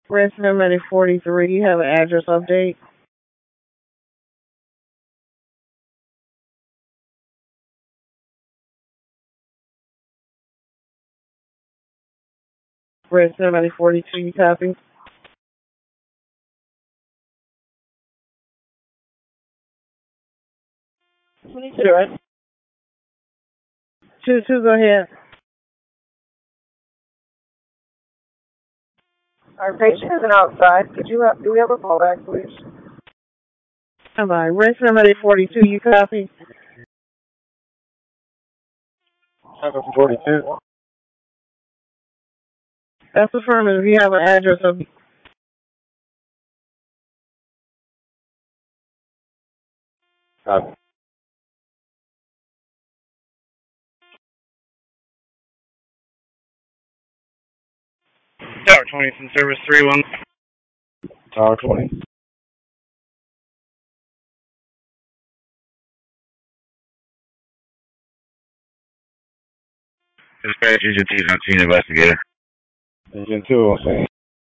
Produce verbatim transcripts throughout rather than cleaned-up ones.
Resident forty-three, you have an address update? Resident forty-two, you copy? twenty-two, right? Two, two, go ahead. Our patient isn't outside. Could you have, do we have a callback, please? Come on. Resident forty-two, you copy? seven forty-two. That's affirmative. You have an address of Copy. Tower twenty from service three one. Tower twenty. Dispatch Agent T, not seen investigator. Agent two on scene.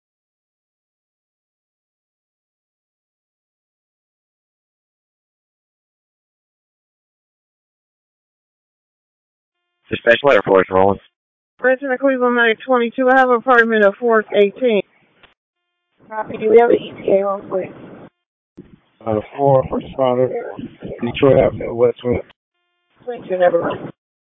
Dispatch letter for us, rolling. Resident Cleveland Medic twenty-two, I have an apartment at four eighteen. Copy. Do we have an E T A on, please? Uh, the four, first responder, Detroit Avenue, Westwood. twenty-two, never mind.